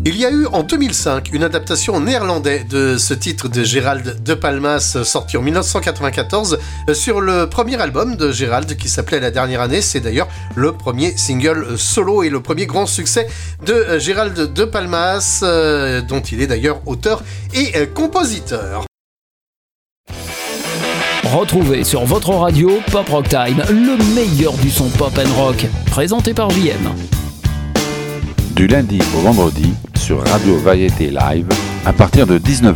Il y a eu en 2005 une adaptation en néerlandais de ce titre de Gérald de Palmas sorti en 1994 sur le premier album de Gérald qui s'appelait La Dernière Année. C'est d'ailleurs le premier single solo et le premier grand succès de Gérald de Palmas dont il est d'ailleurs auteur et compositeur. Retrouvez sur votre radio Pop Rock Time le meilleur du son pop and rock, présenté par JM. Du lundi au vendredi sur Radio Variété Live à partir de 19h.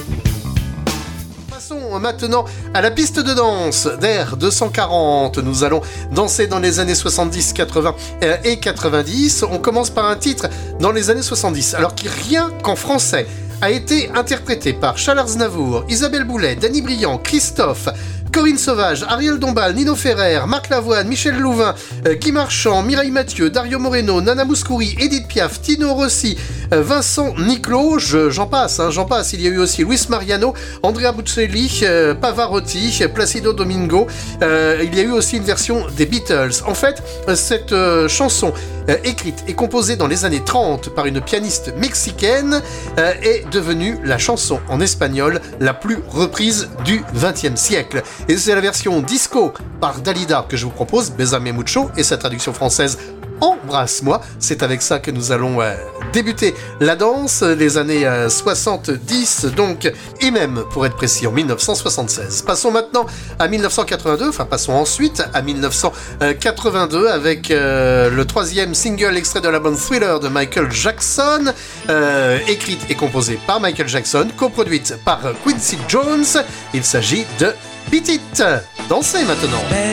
Passons maintenant à la piste de danse d'Air 240. Nous allons danser dans les années 70, 80 et 90. On commence par un titre dans les années 70, alors qui rien qu'en français a été interprété par Charles Aznavour, Isabelle Boulay, Danny Briand, Christophe, Corinne Sauvage, Ariel Dombal, Nino Ferrer, Marc Lavoine, Michel Louvain, Guy Marchand, Mireille Mathieu, Dario Moreno, Nana Mouskouri, Edith Piaf, Tino Rossi, Vincent Niclot, j'en passe. Il y a eu aussi Luis Mariano, Andrea Bocelli, Pavarotti, Placido Domingo. Il y a eu aussi une version des Beatles. En fait, cette chanson écrite et composée dans les années 30 par une pianiste mexicaine est devenue la chanson en espagnol la plus reprise du XXe siècle. Et c'est la version disco par Dalida que je vous propose, Bésame Mucho, et sa traduction française Embrasse-moi. C'est avec ça que nous allons débuter la danse, les années 70 donc, et même pour être précis en 1976. Passons maintenant à 1982, passons ensuite à 1982 avec le troisième single extrait de l'album Thriller de Michael Jackson, écrite et composée par Michael Jackson, coproduite par Quincy Jones. Il s'agit de Beat It. Dansez maintenant.